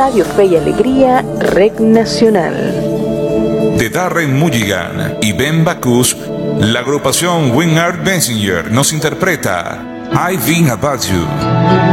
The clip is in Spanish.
Radio Fe y Alegría, Rec Nacional. De Darren Mulligan y Ben Backus, la agrupación Wingard Bensinger nos interpreta I've Been About You.